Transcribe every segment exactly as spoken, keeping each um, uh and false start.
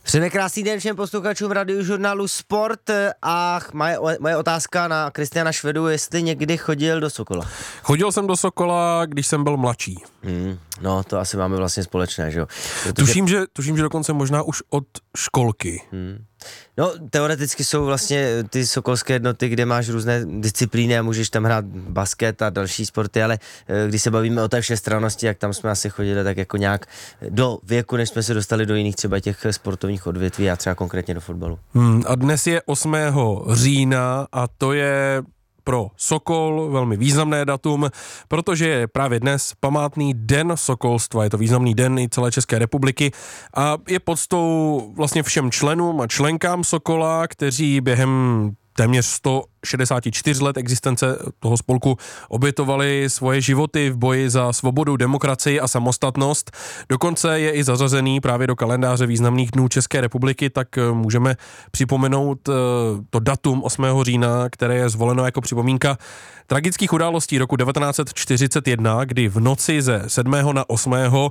Přejeme krásný den všem posluchačům Radiožurnálu Sport a moje, moje otázka na Kristiana Švedu, jestli někdy chodil do Sokola. Chodil jsem do Sokola, když jsem byl mladší. Hmm, no, to asi máme vlastně společné, že jo? Protože... Tuším, že, tuším, že dokonce možná už od školky. Hmm. No, teoreticky jsou vlastně ty sokolské jednoty, kde máš různé disciplíny a můžeš tam hrát basket a další sporty, ale když se bavíme o té všestrannosti, jak tam jsme asi chodili tak jako nějak do věku, než jsme se dostali do jiných třeba těch sportovních odvětví a třeba konkrétně do fotbalu. Hmm, a dnes je osmého října a to je pro Sokol velmi významné datum, protože je právě dnes památný den sokolstva, je to významný den i celé České republiky a je poctou vlastně všem členům a členkám Sokola, kteří během téměř sto šedesát čtyři let existence toho spolku obětovali svoje životy v boji za svobodu, demokracii a samostatnost. Dokonce je i zařazený právě do kalendáře významných dnů České republiky, tak můžeme připomenout to datum osmého října, které je zvoleno jako připomínka tragických událostí roku devatenáct set čtyřicet jedna, kdy v noci ze sedmého na osmého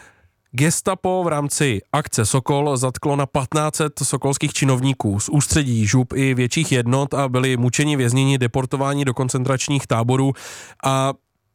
Gestapo v rámci akce Sokol zatklo na patnáct set sokolských činovníků z ústředí, žup i větších jednot a byli mučeni, vězněni, deportováni do koncentračních táborů a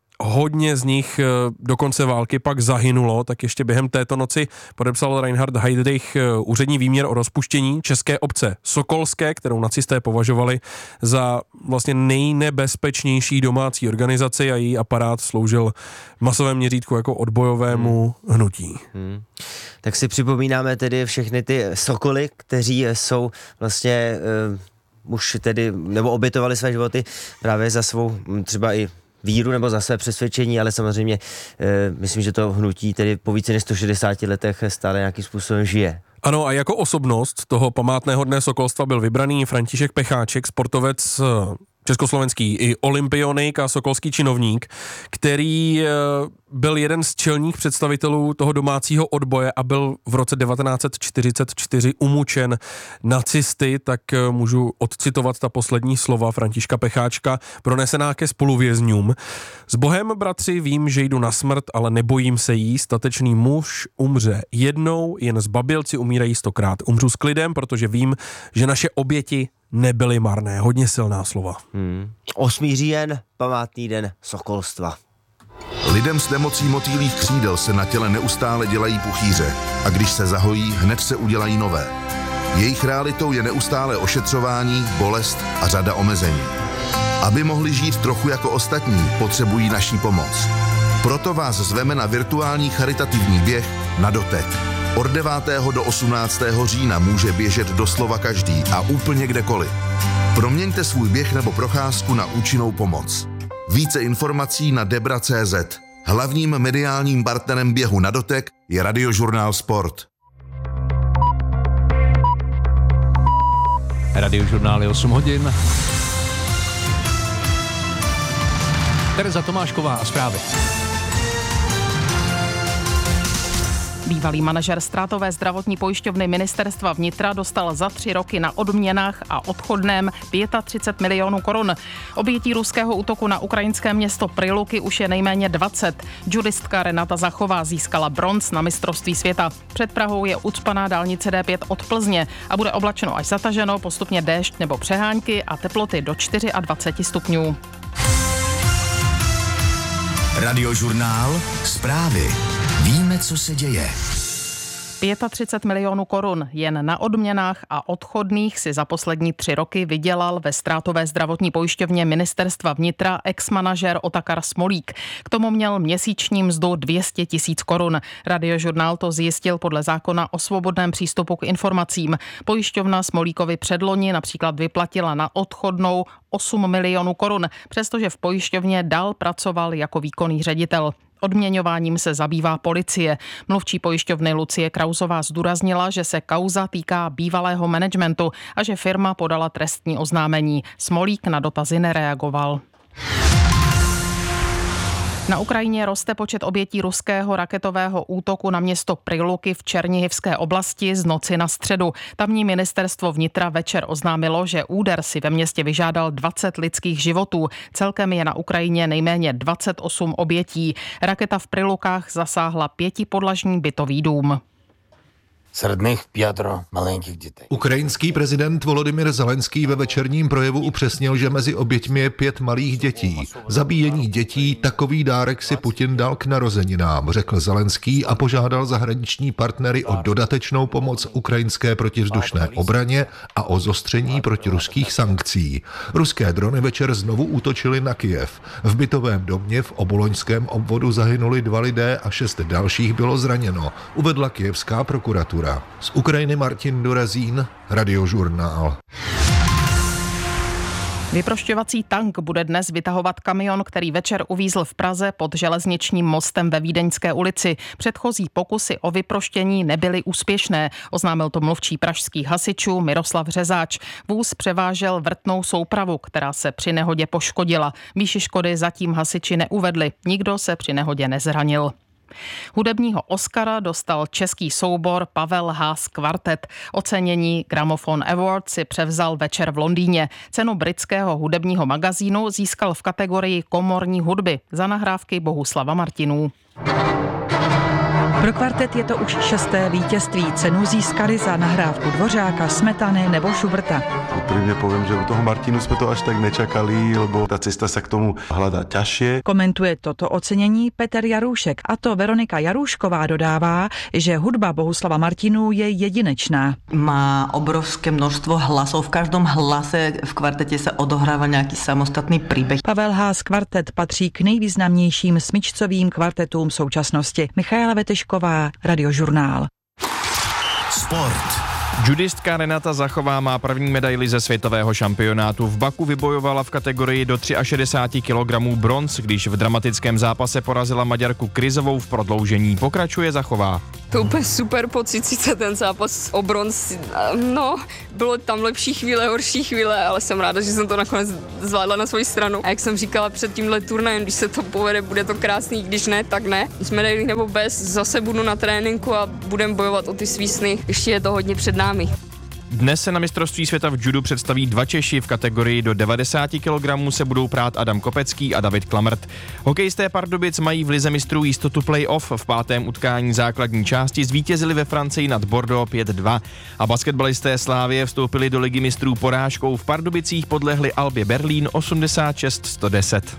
hodně z nich do konce války pak zahynulo, tak ještě během této noci podepsal Reinhard Heydrich úřední výměr o rozpuštění české obce Sokolské, kterou nacisté považovali za vlastně nejnebezpečnější domácí organizaci a její aparát sloužil v masovém měřítku jako odbojovému hmm. hnutí. Hmm. Tak si připomínáme tedy všechny ty sokoly, kteří jsou vlastně uh, už tedy, nebo obětovali své životy právě za svou třeba i víru nebo za své přesvědčení, ale samozřejmě e, myslím, že to hnutí tedy po více než sto šedesáti letech stále nějakým způsobem žije. Ano, a jako osobnost toho památného dne sokolstva byl vybraný František Pecháček, sportovec československý i olympionik a sokolský činovník, který byl jeden z čelních představitelů toho domácího odboje a byl v roce devatenáct set čtyřicet čtyři umučen nacisty, tak můžu odcitovat ta poslední slova Františka Pecháčka, pronesená ke spoluvězňům. S Bohem, bratři, vím, že jdu na smrt, ale nebojím se jí, statečný muž umře jednou, jen zbabělci umírají stokrát. Umřu s klidem, protože vím, že naše oběti nebyly marné. Hodně silná slova. Hmm. osmý říjen, památný den sokolstva. Lidem s nemocí motýlých křídel se na těle neustále dělají puchýře a když se zahojí, hned se udělají nové. Jejich realitou je neustále ošetřování, bolest a řada omezení. Aby mohli žít trochu jako ostatní, potřebují naší pomoc. Proto vás zveme na virtuální charitativní běh na dotek. Od devátého do osmnáctého října může běžet doslova každý a úplně kdekoliv. Proměňte svůj běh nebo procházku na účinnou pomoc. Více informací na debra tečka cé zet. Hlavním mediálním partnerem běhu na dotek je Radiožurnál Sport. Radiožurnál je osm hodin. Tereza Tomášková a zprávy. Bývalý manažer ztrátové zdravotní pojišťovny ministerstva vnitra dostal za tři roky na odměnách a odchodném třicet pět milionů korun. Obětí ruského útoku na ukrajinské město Priluky už je nejméně dvacet. Judistka Renata Zachová získala bronz na mistrovství světa. Před Prahou je ucpaná dálnice dé pět od Plzně a bude oblačno až zataženo, postupně déšť nebo přehánky a teploty do dvacet čtyři stupňů. Radiožurnál Zprávy. Víme, co se děje. třicet pět milionů korun jen na odměnách a odchodných si za poslední tři roky vydělal ve ztrátové zdravotní pojišťovně ministerstva vnitra ex-manažer Otakar Smolík. K tomu měl měsíční mzdu dvě stě tisíc korun. Radiožurnál to zjistil podle zákona o svobodném přístupu k informacím. Pojišťovna Smolíkovi předloni například vyplatila na odchodnou osm milionů korun, přestože v pojišťovně dál pracoval jako výkonný ředitel. Odměňováním se zabývá policie. Mluvčí pojišťovny Lucie Krausová zdůraznila, že se kauza týká bývalého managementu a že firma podala trestní oznámení. Smolík na dotazy nereagoval. Na Ukrajině roste počet obětí ruského raketového útoku na město Priluky v Černihivské oblasti z noci na středu. Tamní ministerstvo vnitra večer oznámilo, že úder si ve městě vyžádal dvacet lidských životů. Celkem je na Ukrajině nejméně dvacet osm obětí. Raketa v Prilukách zasáhla pětipodlažní bytový dům. Srdných pětro malenkých dětí. Ukrajinský prezident Volodymyr Zelenský ve večerním projevu upřesnil, že mezi oběťmi je pět malých dětí. Zabíjení dětí, takový dárek si Putin dal k narozeninám, řekl Zelenský a požádal zahraniční partnery o dodatečnou pomoc ukrajinské protivzdušné obraně a o zostření protiruských sankcí. Ruské drony večer znovu útočily na Kyjev. V bytovém domě v oboloňském obvodu zahynuli dva lidé a šest dalších bylo zraněno, uvedla kyjevská prokuratura. Z Ukrajiny Martin Dorazín, Radiožurnál. Vyprošťovací tank bude dnes vytahovat kamion, který večer uvízl v Praze pod železničním mostem ve Vídeňské ulici. Předchozí pokusy o vyproštění nebyly úspěšné, oznámil to mluvčí pražských hasičů Miroslav Řezáč. Vůz převážel vrtnou soupravu, která se při nehodě poškodila. Výši škody zatím hasiči neuvedli. Nikdo se při nehodě nezranil. Hudebního Oscara dostal český soubor Pavel Haas Kvartet. Ocenění Gramophone Award si převzal večer v Londýně. Cenu britského hudebního magazínu získal v kategorii komorní hudby za nahrávky Bohuslava Martinů. Pro kvartet je to už šesté vítězství. Cenu získali za nahrávku Dvořáka, Smetany nebo Schuberta. Úprimne poviem, že u toho Martinu sme to až tak nečakali, lebo tá cesta sa k tomu hľadá ťažšie. Komentuje toto ocenění Petr Jarůšek, a to Veronika Jarůšková dodává, že hudba Bohuslava Martinů je jedinečná. Má obrovské množstvo hlasov, v každom hlase v kvartete se odohrává nějaký samostatný příběh. Pavel Haas Kvartet patří k nejvýznamnějším smyčcovým kvartetům současnosti. Michaela Vetešková, Radiožurnál. Sport. Judistka Renata Zachová má první medaili ze světového šampionátu. V Baku vybojovala v kategorii do šedesáti třech kilogramů bronz, když v dramatickém zápase porazila Maďarku Krizovou v prodloužení. Pokračuje Zachová. To úplně super pocit, sice ten zápas o bronz, no, bylo tam lepší chvíle, horší chvíle, ale jsem ráda, že jsem to nakonec zvládla na svoji stranu. A jak jsem říkala před tímhle turnajem, když se to povede, bude to krásný, když ne, tak ne. S medailí nebo bez, zase budu na tréninku a budem bojovat o ty svý sny. Ještě je to hodně před námi. Dnes se na mistrovství světa v judu představí dva Češi. V kategorii do devadesáti kilogramů se budou prát Adam Kopecký a David Klamrt. Hokejisté Pardubic mají v lize mistrů jistotu play-off. V pátém utkání základní části zvítězili ve Francii nad Bordeaux pět dva. A basketbalisté Slávie vstoupili do ligy mistrů porážkou. V Pardubicích podlehli Albě Berlín osmdesát šest sto deset.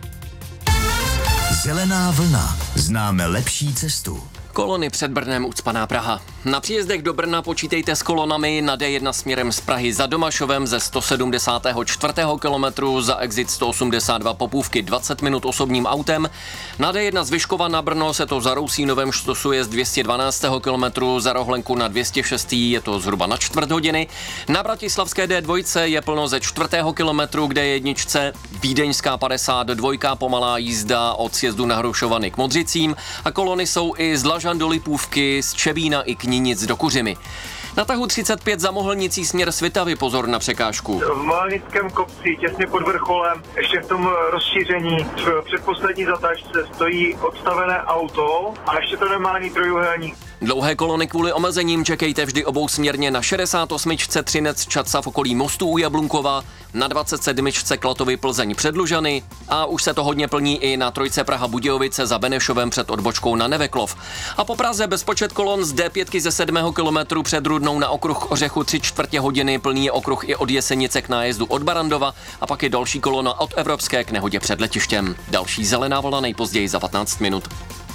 Zelená vlna. Známe lepší cestu. Kolony před Brnem ucpaná Praha. Na příjezdech do Brna počítejte s kolonami na D jedna směrem z Prahy za Domašovem ze sto sedmdesátého čtvrtého kilometru, za exit sto osmdesát dva Popůvky dvacet minut osobním autem. Na D jedna z Vyškova na Brno se to za Rousínovem štosuje z dvě stě dvanáctého kilometru, za Rohlenku na dvě stě šest je to zhruba na čtvrt hodiny. Na bratislavské D dva je plno ze čtvrtého kilometru k D jedna, vídeňská padesát dva pomalá jízda od sjezdu na Hrušovany k Modřicím a kolony jsou i z Lažan do Lipůvky, z Čebína i Knínic do Kuřimy. Na tahu třicet pět za Mohelnicí směr Svitavy pozor na překážku. V Mohelnickém kopci, těsně pod vrcholem, ještě v tom rozšíření, v předposlední zatáčce stojí odstavené auto a ještě to nemá ani trojúhelník. Dlouhé kolony kvůli omezením čekejte vždy obousměrně na šedesát osm Třinec Čadca v okolí mostu u Jablunkova, na dvacet sedm Klatovy Plzeň před Lužany a už se to hodně plní i na trojce Praha Budějovice za Benešovem před odbočkou na Neveklov. A po Praze bezpočet kolon z D pět ze sedmého kilometru před Rudnou na okruh Ořechu tři čtvrtě hodiny, plný je okruh i od Jesenice k nájezdu od Barandova a pak je další kolona od Evropské k nehodě před letištěm. Další zelená vlna nejpozději za patnáct minut.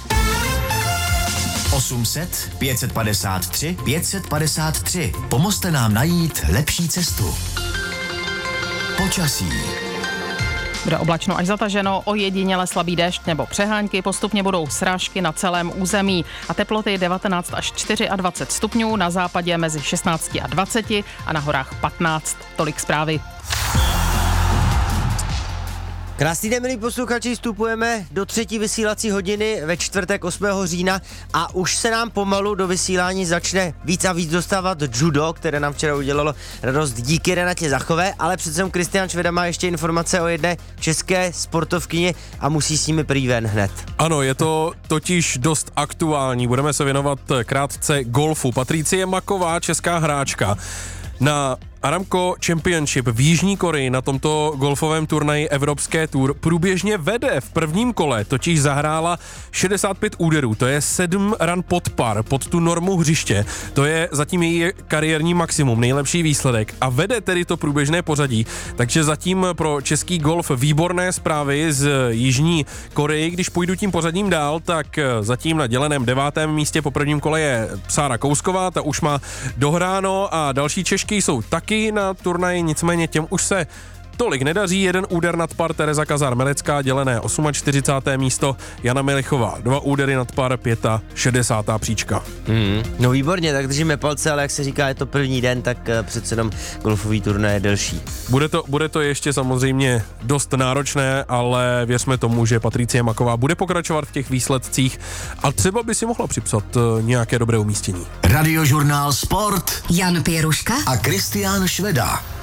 osm set, pět set padesát tři, pět set padesát tři. Pomozte nám najít lepší cestu. Počasí. Bude oblačno až zataženo, ojediněle slabý déšť nebo přehánky, postupně budou srážky na celém území a teploty devatenáct až dvacet čtyři stupňů, na západě mezi šestnáct a dvacet a na horách patnáct. Tolik zprávy. Krásný den, milí posluchači, vstupujeme do třetí vysílací hodiny ve čtvrtek osmého října a už se nám pomalu do vysílání začne víc a víc dostávat judo, které nám včera udělalo radost díky Renatě Zachové, ale přece Kristián Šveda má ještě informace o jedné české sportovkyni a musí s nimi prý ven hned. Ano, je to totiž dost aktuální, budeme se věnovat krátce golfu. Patricie Maková, česká hráčka, na Aramco Championship v Jižní Koreji na tomto golfovém turnaji Evropské Tour průběžně vede. V prvním kole totiž zahrála šedesát pět úderů, to je sedm ran pod par, pod tu normu hřiště. To je zatím její kariérní maximum, nejlepší výsledek a vede tedy to průběžné pořadí. Takže zatím pro český golf výborné zprávy z Jižní Koreji. Když půjdu tím pořadím dál, tak zatím na děleném devátém místě po prvním kole je Sára Kousková, ta už má dohráno a další Češky jsou taky na turnaji, nicméně těm už se tolik nedaří. Jeden úder nad par Tereza Kazár-Melecká, dělené čtyřicátém osmé místo, Jana Milichová, dva údery nad par, šedesátá pátá příčka. Hmm. No výborně, tak držíme palce, ale jak se říká, je to první den, tak přece jenom golfový turnaj je delší. Bude to, bude to ještě samozřejmě dost náročné, ale věřme tomu, že Patricie Maková bude pokračovat v těch výsledcích a třeba by si mohla připsat nějaké dobré umístění. Radiožurnál Sport, Jan Pěruška a Kristián Šveda.